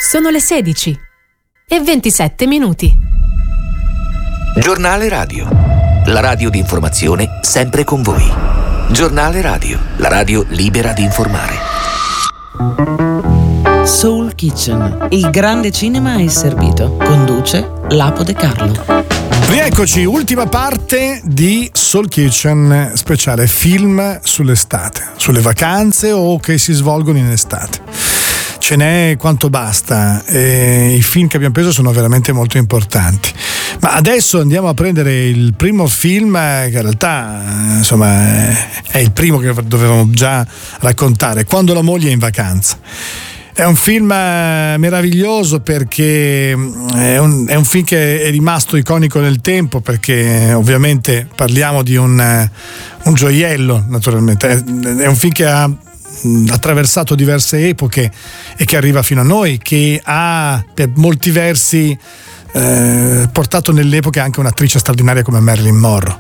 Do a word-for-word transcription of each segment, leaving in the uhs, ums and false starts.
Sono le sedici e ventisette minuti. Giornale Radio, la radio di informazione sempre con voi. Giornale Radio, la radio libera di informare. Soul Kitchen, il grande cinema è servito. Conduce Lapo De Carlo. Rieccoci, ultima parte di Soul Kitchen speciale film sull'estate, sulle vacanze o che si svolgono in estate. Ce n'è quanto basta, e i film che abbiamo preso sono veramente molto importanti. Ma adesso andiamo a prendere il primo film che in realtà insomma è il primo che dovevamo già raccontare, Quando la moglie è in vacanza. È un film meraviglioso perché è un, è un film che è rimasto iconico nel tempo, perché ovviamente parliamo di un, un gioiello, naturalmente. È, è un film che ha attraversato diverse epoche e che arriva fino a noi, che ha per molti versi eh, portato nell'epoca anche un'attrice straordinaria come Marilyn Monroe.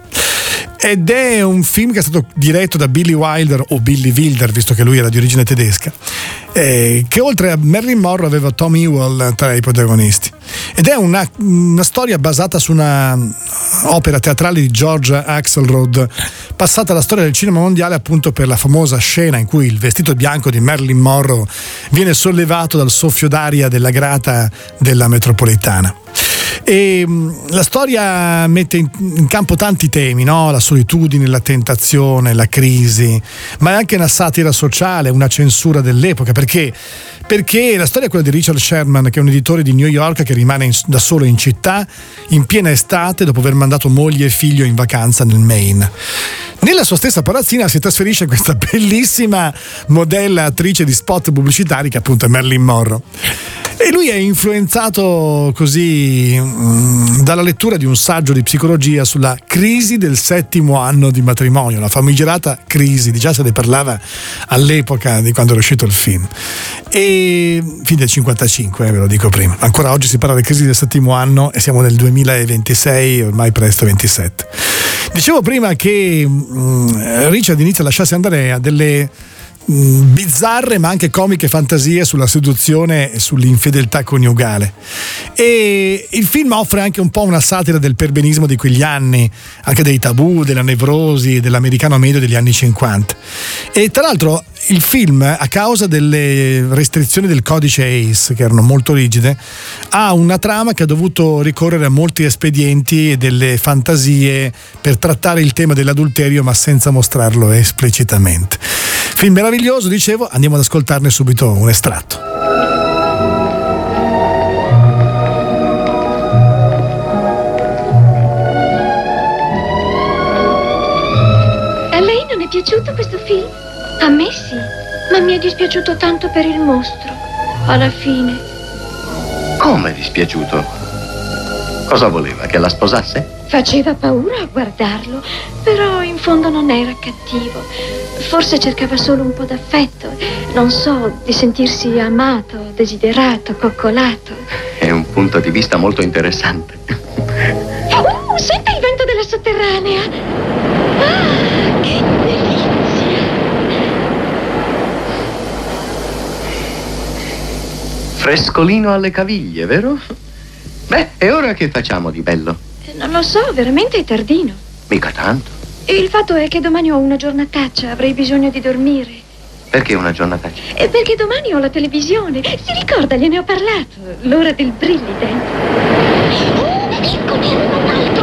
Ed è un film che è stato diretto da Billy Wilder, o Billy Wilder, visto che lui era di origine tedesca, eh, che oltre a Marilyn Monroe aveva Tom Ewell tra i protagonisti. Ed è una, una storia basata su una opera teatrale di George Axelrod, passata alla storia del cinema mondiale appunto per la famosa scena in cui il vestito bianco di Marilyn Monroe viene sollevato dal soffio d'aria della grata della metropolitana. E la storia mette in, in campo tanti temi, no? La solitudine, la tentazione, la crisi, ma è anche una satira sociale, una censura dell'epoca. Perché? Perché la storia è quella di Richard Sherman, che è un editore di New York che rimane in, da solo in città in piena estate dopo aver mandato moglie e figlio in vacanza nel Maine. Nella sua stessa palazzina si trasferisce questa bellissima modella attrice di spot pubblicitari che appunto è Marilyn Monroe. E lui è influenzato così mh, dalla lettura di un saggio di psicologia sulla crisi del settimo anno di matrimonio, la famigerata crisi, già se ne parlava all'epoca di quando era uscito il film. E fin del cinquantacinque, eh, ve lo dico prima. Ancora oggi si parla di crisi del settimo anno e siamo nel duemilaventisei, ormai presto ventisette. Dicevo prima che mh, Richard inizia a lasciarsi andare a delle bizzarre ma anche comiche fantasie sulla seduzione e sull'infedeltà coniugale, e il film offre anche un po' una satira del perbenismo di quegli anni, anche dei tabù, della nevrosi, dell'americano medio degli anni cinquanta. E tra l'altro il film, a causa delle restrizioni del codice A C E, che erano molto rigide, ha una trama che ha dovuto ricorrere a molti espedienti e delle fantasie per trattare il tema dell'adulterio ma senza mostrarlo esplicitamente. Film meraviglioso, dicevo, andiamo ad ascoltarne subito un estratto. A lei non è piaciuto questo film? A me sì, ma mi è dispiaciuto tanto per il mostro. Alla fine. Come dispiaciuto? Cosa voleva, che la sposasse? Faceva paura a guardarlo, però in fondo non era cattivo. Forse cercava solo un po' d'affetto, non so, di sentirsi amato, desiderato, coccolato. È un punto di vista molto interessante. Oh, senta il vento della sotterranea! Ah, che delizia! Frescolino alle caviglie, vero? Beh, e ora che facciamo di bello? Non lo so, veramente è tardino. Mica tanto. Il fatto è che domani ho una giornataccia, avrei bisogno di dormire. Perché una giornataccia? E perché domani ho la televisione. Si ricorda, gliene ho parlato. L'ora del Brilli-Dent. Oh, eccone un altro.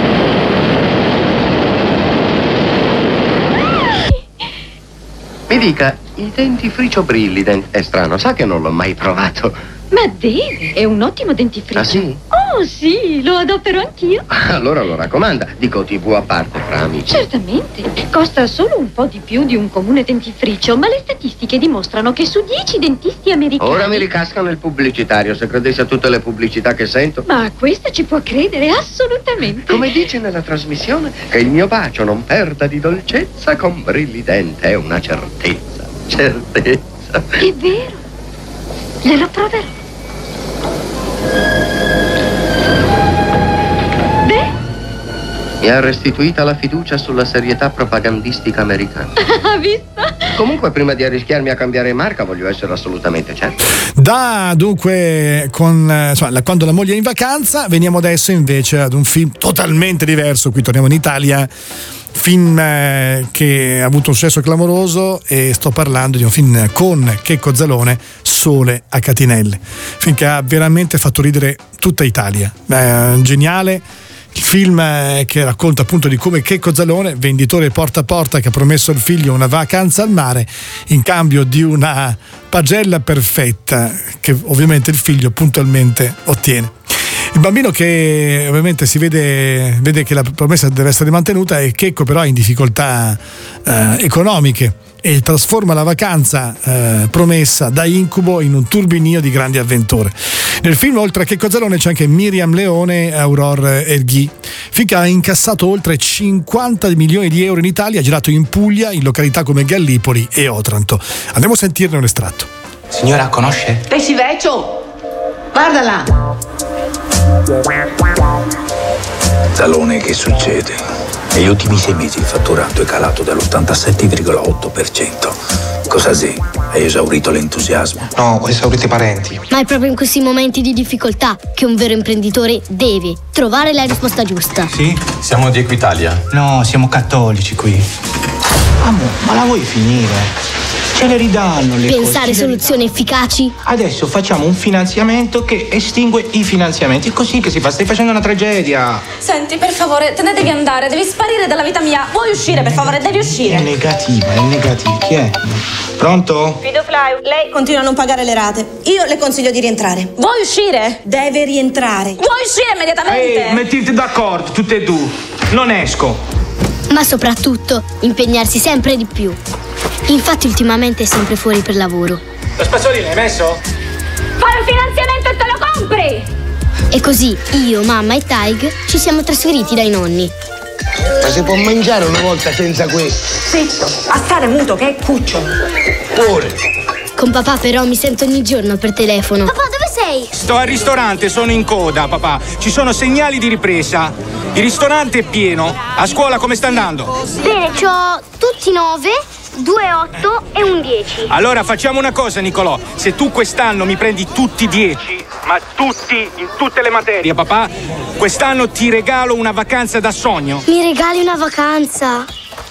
Mi dica, il dentifricio Brilli-Dent è strano, sa che non l'ho mai provato. Ma deve, è un ottimo dentifricio. Ah, sì? Oh, sì, lo adopero anch'io. Allora lo raccomanda, dico tivù a parte fra amici. Certamente, costa solo un po' di più di un comune dentifricio, ma le statistiche dimostrano che su dieci dentisti americani... Ora mi ricascano il pubblicitario, se credessi a tutte le pubblicità che sento. Ma a questa ci può credere, assolutamente. Come dice nella trasmissione, che il mio bacio non perda di dolcezza con Brilli-Dent, è una certezza, certezza. È vero, glielo proverò. Mi ha restituita la fiducia sulla serietà propagandistica americana. Ha visto? Comunque, prima di arrischiarmi a cambiare marca, voglio essere assolutamente certo. Da dunque, con, insomma, quando la moglie è in vacanza, veniamo adesso invece ad un film totalmente diverso. Qui torniamo in Italia. Film eh, che ha avuto un successo clamoroso, e sto parlando di un film con Checco Zalone, Sole a catinelle. Film che ha veramente fatto ridere tutta Italia. Eh, geniale. Il film che racconta appunto di come Checco Zalone, venditore porta a porta, che ha promesso al figlio una vacanza al mare in cambio di una pagella perfetta, che ovviamente il figlio puntualmente ottiene. Il bambino, che ovviamente si vede, vede che la promessa deve essere mantenuta, e Checco però è in difficoltà eh, economiche, e trasforma la vacanza eh, promessa da incubo in un turbinio di grandi avventure. Nel film, oltre a Checco Zalone, c'è anche Miriam Leone e Aurore Elghi. Film che ha incassato oltre cinquanta milioni di euro in Italia, girato in Puglia, in località come Gallipoli e Otranto. Andiamo a sentirne un estratto. Signora, conosce? E si vecchio! Guardala! Zalone, che succede? Negli ultimi sei mesi il fatturato è calato dall'ottantasette virgola otto per cento. Cosa sei? Hai esaurito l'entusiasmo? No, ho esaurito i parenti. Ma è proprio in questi momenti di difficoltà che un vero imprenditore deve trovare la risposta giusta. Sì? Siamo di Equitalia. No, siamo cattolici qui. Amo, ma la vuoi finire? Ce le ridanno le Pensare cose, soluzioni efficaci. Adesso facciamo un finanziamento che estingue i finanziamenti. È così che si fa, stai facendo una tragedia. Senti, per favore, te ne devi andare, devi sparire dalla vita mia. Vuoi uscire, per favore, devi uscire. È negativa, è negativa. Chi è? Pronto? Fido Fly, lei continua a non pagare le rate. Io le consiglio di rientrare. Vuoi uscire? Deve rientrare. Vuoi uscire immediatamente? Ehi, mettete d'accordo, tutte e due. Non esco. Ma soprattutto impegnarsi sempre di più. Infatti ultimamente è sempre fuori per lavoro. Lo spazzolino hai messo? Fai un finanziamento e te lo compri! E così io, mamma e Taig ci siamo trasferiti dai nonni. Ma si può mangiare una volta senza questo? Zitto, a stare muto che è cucciolo. Pure. Con papà però mi sento ogni giorno per telefono. Papà, dove sei? Sto al ristorante, sono in coda, papà. Ci sono segnali di ripresa. Il ristorante è pieno. A scuola come sta andando? Bene, c'ho tutti nove, due otto e un dieci. Allora facciamo una cosa, Nicolò. Se tu quest'anno mi prendi tutti dieci, ma tutti, in tutte le materie, papà, quest'anno ti regalo una vacanza da sogno. Mi regali una vacanza?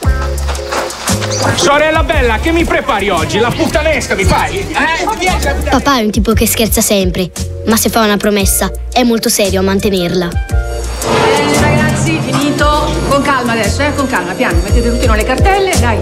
Sorella bella, che mi prepari oggi? La puttanesca mi fai? Eh? Papà è un tipo che scherza sempre, ma se fa una promessa è molto serio a mantenerla. Bene ragazzi, finito. Con calma adesso, eh, con calma, piano, mettete tutti le cartelle, dai.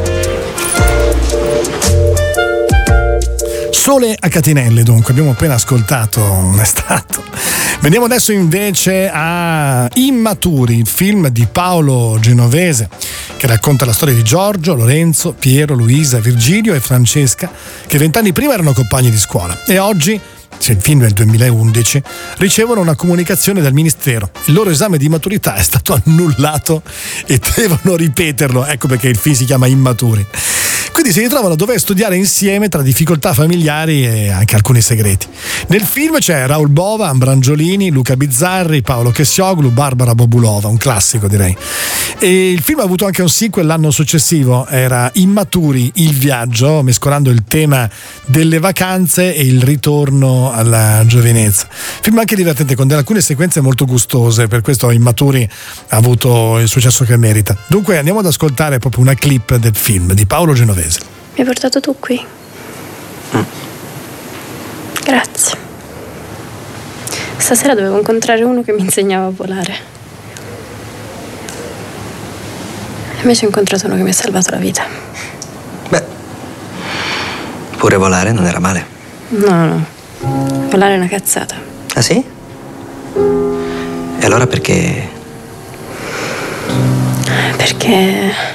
Sole a catinelle, dunque, abbiamo appena ascoltato un estratto. Veniamo adesso invece a Immaturi, il film di Paolo Genovese, che racconta la storia di Giorgio, Lorenzo, Piero, Luisa, Virgilio e Francesca, che vent'anni prima erano compagni di scuola e oggi, se il film è del duemilaundici, ricevono una comunicazione dal ministero. Il loro esame di maturità è stato annullato e devono ripeterlo, ecco perché il film si chiama Immaturi. Quindi si ritrovano a dover studiare insieme tra difficoltà familiari e anche alcuni segreti. Nel film c'è Raul Bova, Ambrangiolini, Luca Bizzarri, Paolo Chessioglu, Barbara Bobulova, un classico direi. E il film ha avuto anche un sequel l'anno successivo, era Immaturi, il viaggio, mescolando il tema delle vacanze e il ritorno alla giovinezza. Film anche divertente, con alcune sequenze molto gustose, per questo Immaturi ha avuto il successo che merita. Dunque andiamo ad ascoltare proprio una clip del film di Paolo Genovese. Mi hai portato tu qui. Mm. Grazie. Stasera dovevo incontrare uno che mi insegnava a volare. E invece ho incontrato uno che mi ha salvato la vita. Beh, pure volare non era male. No, no. Volare è una cazzata. Ah sì? E allora perché? Perché...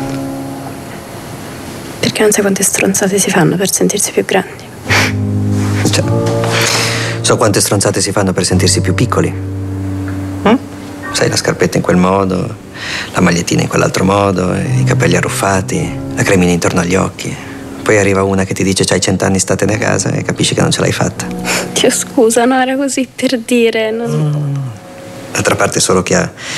Perché non sai quante stronzate si fanno per sentirsi più grandi. Cioè, so quante stronzate si fanno per sentirsi più piccoli. Mm? Sai, la scarpetta in quel modo, la magliettina in quell'altro modo, i capelli arruffati, la cremina intorno agli occhi. Poi arriva una che ti dice c'hai cent'anni, statene a casa e capisci che non ce l'hai fatta. Dio scusa, no, era così per dire. Non... Mm. D'altra parte solo chi ha,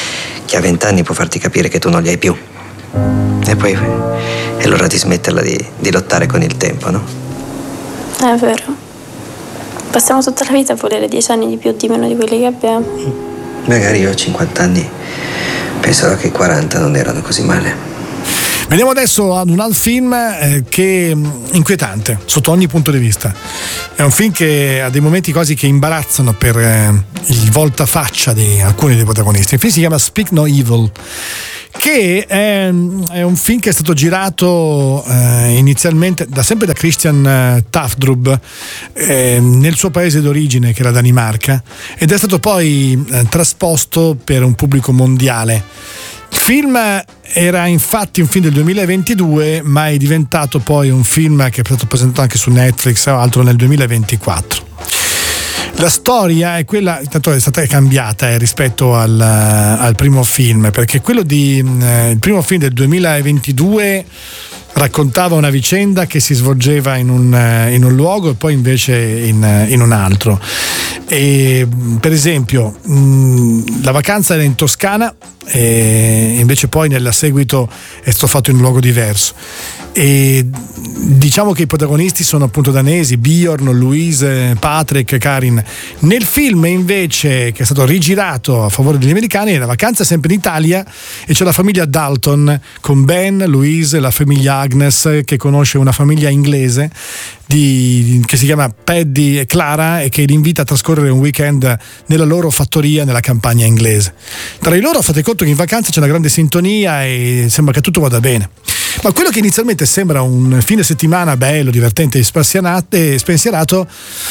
che a vent'anni può farti capire che tu non li hai più. E poi è l'ora di smetterla di, di lottare con il tempo, no? È vero. Passiamo tutta la vita a volere dieci anni di più o di meno di quelli che abbiamo. Magari io a cinquanta anni penserò che quaranta non erano così male. Veniamo adesso ad un altro film eh, che è inquietante sotto ogni punto di vista. È un film che ha dei momenti quasi che imbarazzano per eh, il voltafaccia di alcuni dei protagonisti. Il film si chiama Speak No Evil, che è, è un film che è stato girato eh, inizialmente da sempre da Christian eh, Tafdrup eh, nel suo paese d'origine, che era Danimarca, ed è stato poi eh, trasposto per un pubblico mondiale. Il film era infatti un film del duemilaventidue, ma è diventato poi un film che è stato presentato anche su Netflix o altro nel duemilaventiquattro. La storia è quella, intanto è stata cambiata eh, rispetto al, al primo film, perché quello di eh, il primo film del duemilaventidue raccontava una vicenda che si svolgeva in un, in un luogo e poi invece in, in un altro. E, per esempio, mh, la vacanza era in Toscana e invece poi nel seguito è stato fatto in un luogo diverso. E diciamo che i protagonisti sono appunto danesi, Bjorn, Louise, Patrick, Karin. Nel film invece, che è stato rigirato a favore degli americani, la vacanza è sempre in Italia e c'è la famiglia Dalton con Ben, Louise, la famiglia Agnes, che conosce una famiglia inglese di, che si chiama Paddy e Clara e che li invita a trascorrere un weekend nella loro fattoria nella campagna inglese. Tra di loro fate conto che in vacanza c'è una grande sintonia e sembra che tutto vada bene. Ma quello che inizialmente sembra un fine settimana bello, divertente e spensierato,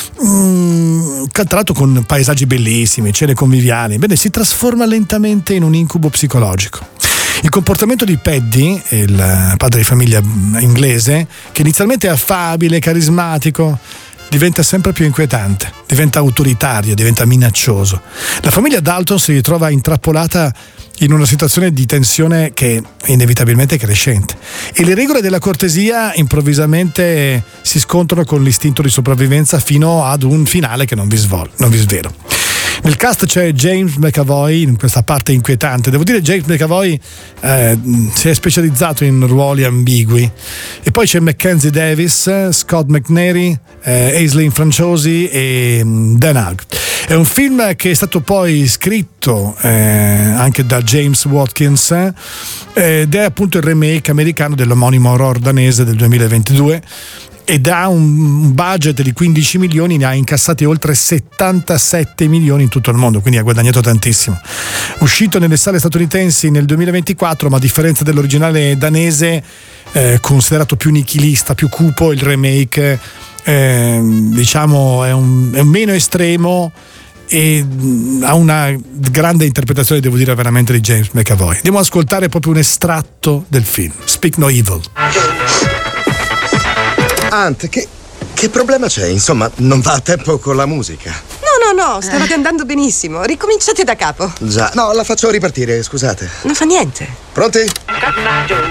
mh, catturato con paesaggi bellissimi, cene conviviali, bene, si trasforma lentamente in un incubo psicologico. Il comportamento di Paddy, il padre di famiglia inglese, che inizialmente è affabile, carismatico, diventa sempre più inquietante, diventa autoritario, diventa minaccioso. La famiglia Dalton si ritrova intrappolata in una situazione di tensione che è inevitabilmente crescente e le regole della cortesia improvvisamente si scontrano con l'istinto di sopravvivenza fino ad un finale che non vi, svol- non vi svelo. Nel cast c'è James McAvoy in questa parte inquietante. Devo dire, James McAvoy eh, si è specializzato in ruoli ambigui. E poi c'è Mackenzie Davis, Scott McNairy, eh, Aislinn Franciosi e Dan Hug. È un film che è stato poi scritto eh, anche da James Watkins eh, ed è appunto il remake americano dell'omonimo horror danese del duemilaventidue. Ed ha un budget di quindici milioni, ne ha incassati oltre settantasette milioni in tutto il mondo, quindi ha guadagnato tantissimo. Uscito nelle sale statunitensi nel duemilaventiquattro, ma a differenza dell'originale danese, eh, considerato più nichilista, più cupo, il remake eh, diciamo è un, è un meno estremo e ha una grande interpretazione, devo dire, veramente di James McAvoy. Andiamo ad ascoltare proprio un estratto del film Speak No Evil. Ant, che, che problema c'è? Insomma, non va a tempo con la musica. No, no, no, stavate andando benissimo. Ricominciate da capo. Già, no, la faccio ripartire, scusate. Non fa niente. Pronti?